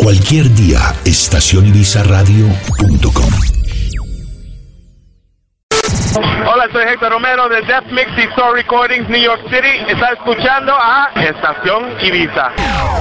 Cualquier día, estacionibizaradio.com. Hola, soy Héctor Romero de Death Mix y Soul Recordings, New York City. Está escuchando a Estación Ibiza.